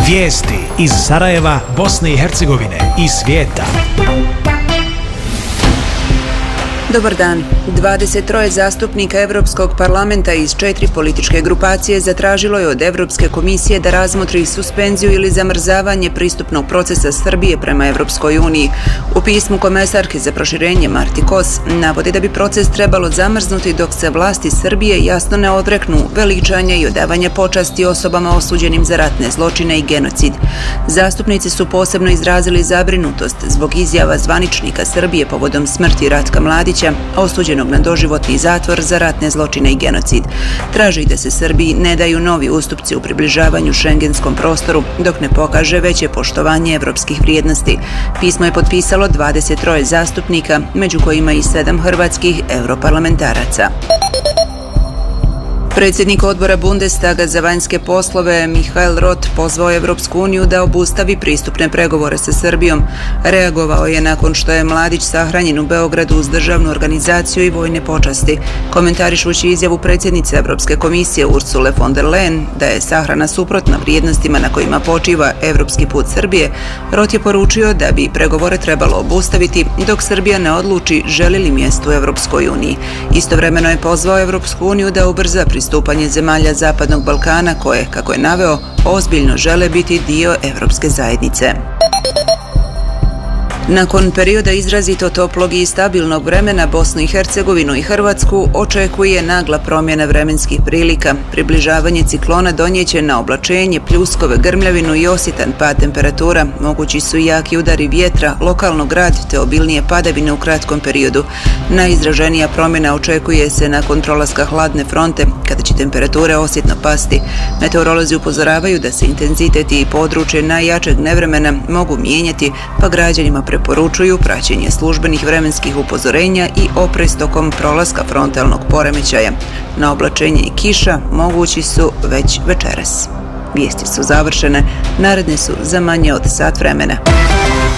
Vijesti iz Sarajeva, Bosne i Hercegovine i svijeta. Dobar dan. 23 zastupnika Europskog parlamenta iz 4 političke grupacije zatražilo je od Europske komisije da razmotri suspenziju ili zamrzavanje pristupnog procesa Srbije prema Europskoj uniji. U pismu komesarke za proširenje Marti Kos navodi da bi proces trebalo zamrznuti dok se vlasti Srbije jasno ne odreknu veličanja i odavanja počasti osobama osuđenim za ratne zločine i genocid. Zastupnici su posebno izrazili zabrinutost zbog izjava zvaničnika Srbije povodom smrti Ratka Mladića, osuđenog na doživotni zatvor za ratne zločine i genocid. Traži da se Srbiji ne daju novi ustupci u približavanju šengenskom prostoru dok ne pokaže veće poštovanje evropskih vrijednosti. Pismo je potpisalo 23 zastupnika, među kojima i 7 hrvatskih europarlamentaraca. Predsjednik odbora Bundestaga za vanjske poslove Michael Roth pozvao Evropsku uniju da obustavi pristupne pregovore sa Srbijom. Reagovao je nakon što je Mladić sahranjen u Beogradu uz državnu organizaciju i vojne počasti. Komentarišući izjavu predsjednice Evropske komisije Ursule von der Leyen da je sahrana suprotna vrijednostima na kojima počiva evropski put Srbije, Roth je poručio da bi pregovore trebalo obustaviti dok Srbija ne odluči želi li mjesto u Evropskoj uniji. Istovremeno je pozvao Evropsku uniju da ubrza pristupanje zemalja Zapadnog Balkana koje, kako je naveo, ozbiljno žele biti dio Evropske zajednice. Nakon perioda izrazito toplog i stabilnog vremena, Bosnu i Hercegovinu i Hrvatsku očekuje nagla promjena vremenskih prilika. Približavanje ciklona donijeće na oblačenje, pljuskove, grmljavinu i osjetan pad temperatura. Mogući su i jaki udari vjetra, lokalno grad te obilnije padavine u kratkom periodu. Najizraženija promjena očekuje se nakon prolaska hladne fronte, kada će temperature osjetno pasti. Meteorolozi upozoravaju da se intenziteti i područje najjačeg nevremena mogu mijenjati, pa građanima preporučuju praćenje službenih vremenskih upozorenja i oprez tokom prolaska frontalnog poremećaja. Na oblačenje i kiša mogući su već večeras. Vijesti su završene, naredne su za manje od sat vremena.